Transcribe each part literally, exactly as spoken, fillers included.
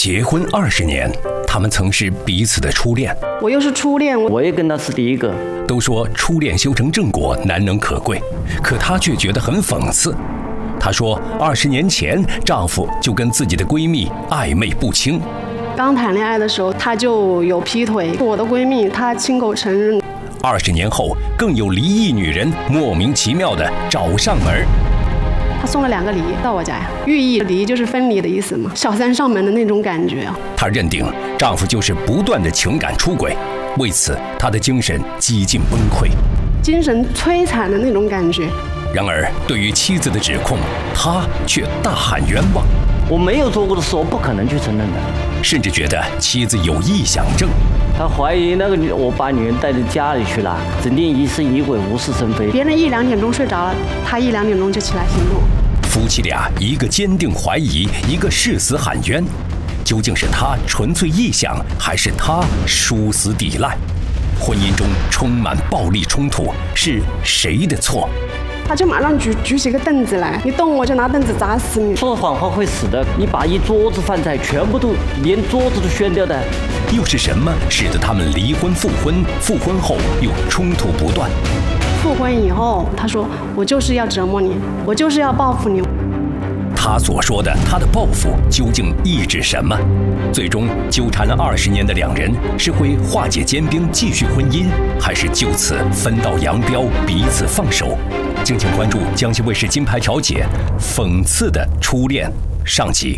结婚二十年，他们曾是彼此的初恋。 我又是初恋， 我也跟他是第一个。 都说初恋修成正果，难能可贵，可她却觉得很讽刺。她说，二十年前丈夫就跟自己的闺蜜暧昧不清。 刚谈恋爱的时候，他就有劈腿，我的闺蜜她亲口承认。 二十年后，更有离异女人莫名其妙的找上门。 他送了两个梨到我家呀，寓意梨就是分离的意思嘛，小三上门的那种感觉啊。 她认定丈夫就是不断的情感出轨，为此她的精神几近崩溃， 精神摧残的那种感觉。 然而，对于妻子的指控，她却大喊冤枉。 我没有做过的事，我不可能去承认的。 甚至觉得妻子有臆想症。 他怀疑那个女，我把女人带到家里去了，整天疑神疑鬼，无事生非。 别人一两点钟睡着了，他一两点钟就起来行动。 夫妻俩一个坚定怀疑，一个誓死喊冤，究竟是他纯粹臆想，还是他殊死抵赖？婚姻中充满暴力冲突，是谁的错？ 他就马上举举起个凳子来，你动我就拿凳子砸死你。 说谎话会死的，你把一桌子饭菜全部都连桌子都掀掉的。 又是什么使得他们离婚复婚，复婚后又冲突不断？ 复婚以后，他说我就是要折磨你，我就是要报复你。 他所说的他的报复究竟意指什么？最终纠缠了二十年的两人是会化解坚冰继续婚姻，还是就此分道扬镳彼此放手？敬请关注江西卫视金牌调解讽刺的初恋上集。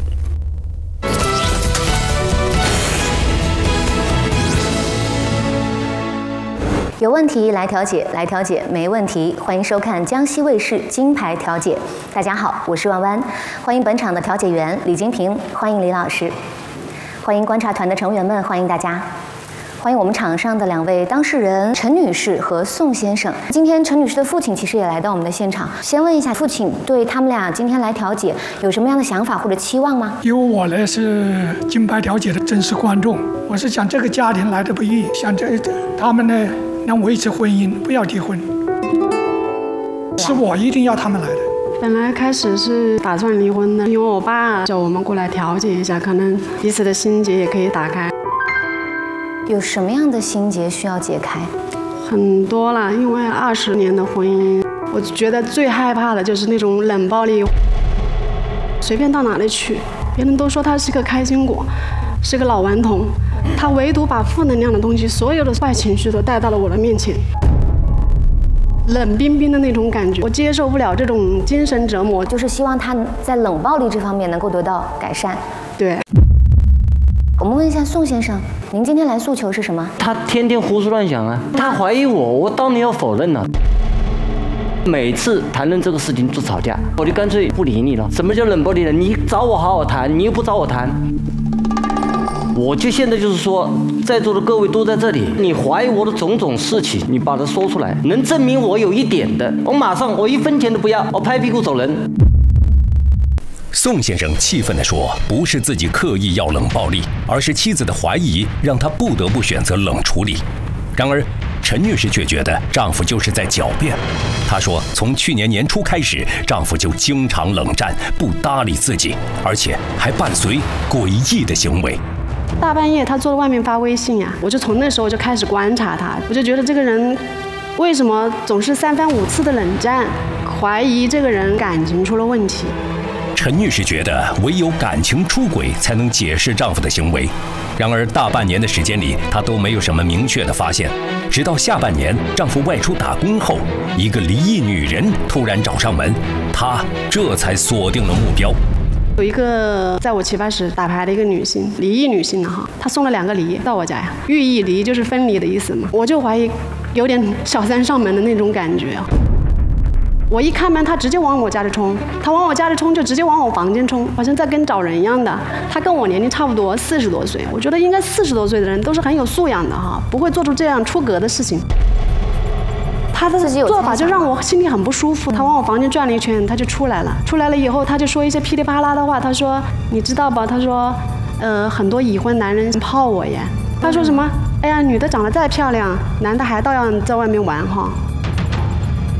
有问题来调解，来调解没问题。欢迎收看江西卫视金牌调解。大家好，我是弯弯，欢迎本场的调解员李金平，欢迎李老师，欢迎观察团的成员们，欢迎大家。欢迎我们场上的两位当事人陈女士和宋先生。今天陈女士的父亲其实也来到我们的现场，先问一下父亲对他们俩今天来调解有什么样的想法或者期望吗？ 因为我呢是金牌调解的真实观众，我是想这个家庭来的不易，想这他们呢能维持婚姻，不要离婚，是我一定要他们来的。 本来开始是打算离婚的，因为我爸叫我们过来调解一下，可能彼此的心结也可以打开。 有什么样的心结需要解开？ 很多了，因为二十年的婚姻，我觉得最害怕的就是那种冷暴力。随便到哪里去，别人都说他是个开心果，是个老顽童，他唯独把负能量的东西，所有的坏情绪都带到了我的面前。冷冰冰的那种感觉，我接受不了这种精神折磨。 就是希望他在冷暴力这方面能够得到改善。 对。 我们问一下宋先生，您今天来诉求是什么？ 他天天胡思乱想啊，他怀疑我，我当然要否认了。每次谈论这个事情就吵架，我就干脆不理你了。什么叫冷暴力呢？你找我好好谈，你又不找我谈。我就现在就是说，在座的各位都在这里，你怀疑我的种种事情，你把它说出来，能证明我有一点的，我马上我一分钱都不要，我拍屁股走人。 宋先生气愤地说：“不是自己刻意要冷暴力，而是妻子的怀疑让他不得不选择冷处理。”然而，陈女士却觉得丈夫就是在狡辩。她说，从去年年初开始，丈夫就经常冷战，不搭理自己，而且还伴随诡异的行为。 大半夜他坐在外面发微信呀，我就从那时候就开始观察他，我就觉得这个人为什么总是三番五次的冷战，怀疑这个人感情出了问题。 陈女士觉得唯有感情出轨才能解释丈夫的行为，然而大半年的时间里，她都没有什么明确的发现。直到下半年，丈夫外出打工后，一个离异女人突然找上门，她这才锁定了目标。 有一个在我棋牌室打牌的一个女性，离异女性的哈，她送了两个梨到我家呀，寓意梨就是分离的意思嘛，我就怀疑有点小三上门的那种感觉啊。我一开门，他直接往我家里冲，他往我家里冲就直接往我房间冲，好像在跟找人一样的。他跟我年龄差不多，四十多岁，我觉得应该四十多岁的人都是很有素养的哈，不会做出这样出格的事情。他的做法就让我心里很不舒服。他往我房间转了一圈，他就出来了。出来了以后，他就说一些噼里啪啦的话。他说：“你知道吧？”他说：“呃，很多已婚男人泡我呀。”他说什么？哎呀，女的长得再漂亮，男的还照样在外面玩哈。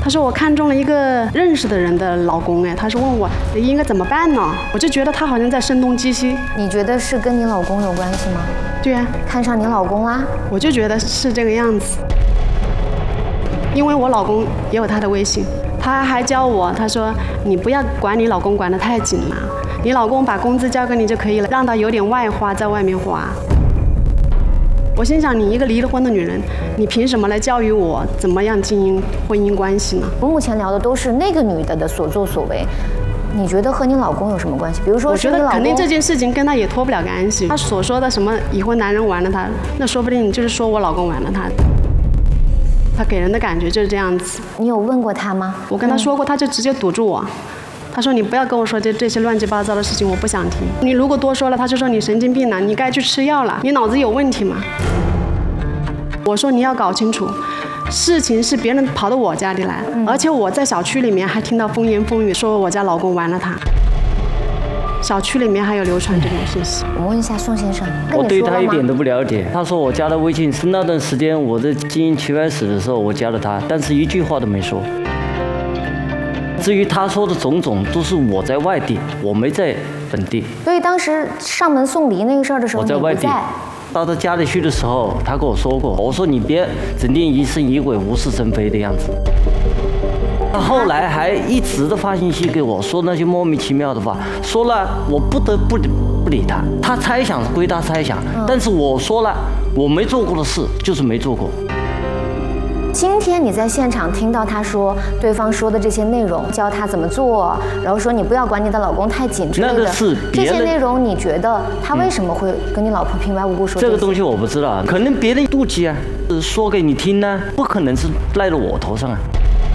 他说我看中了一个认识的人的老公，哎，他是问我应该怎么办呢？我就觉得他好像在声东击西。 你觉得是跟你老公有关系吗？ 对啊， 看上你老公啦？ 我就觉得是这个样子，因为我老公也有他的微信，他还教我，他说你不要管你老公管得太紧了，你老公把工资交给你就可以了，让他有点外花在外面花。我心想，你一个离了婚的女人，你凭什么来教育我怎么样经营婚姻关系呢？ 我目前聊的都是那个女的的所作所为，你觉得和你老公有什么关系？比如说， 我觉得肯定这件事情跟他也脱不了干系。他所说的什么已婚男人玩了他，那说不定就是说我老公玩了他。他给人的感觉就是这样子。 你有问过他吗？ 我跟他说过，他就直接堵住我。他说：“你不要跟我说这这些乱七八糟的事情，我不想听。你如果多说了，他就说你神经病了，你该去吃药了，你脑子有问题吗？”我说：“你要搞清楚，事情是别人跑到我家里来，嗯、而且我在小区里面还听到风言风语，说我家老公玩了他。小区里面还有流传这种信息。” 我问一下宋先生， 我对他一点都不了解。他说我加的微信是那段时间我在经营棋牌室的时候我加了他，但是一句话都没说。至于他说的种种，都是我在外地，我没在本地。 所以当时上门送礼那个事儿的时候， 我在外地。到他家里去的时候，他跟我说过，我说你别整天疑神疑鬼、无事生非的样子。他后来还一直的发信息给我，说那些莫名其妙的话，说了我不得不不理他。他猜想归他猜想，但是我说了我没做过的事就是没做过。 今天你在现场听到他说对方说的这些内容，教他怎么做，然后说你不要管你的老公太紧之类的， 那个是这些内容，你觉得他为什么会跟你老婆平白无故说这个东西？我不知道，可能别人妒忌啊，说给你听呢、啊，不可能是赖到我头上啊。